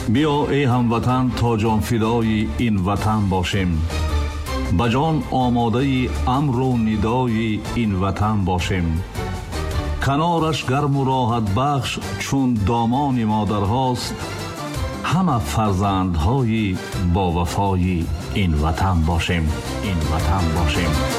بیا ای هموطن تا جان فدای این وطن باشیم، بجان آماده امر و ندای این وطن باشیم. کنارش گرم و راحت بخش چون دامان مادرهاست، همه فرزندهای با وفای این وطن باشیم.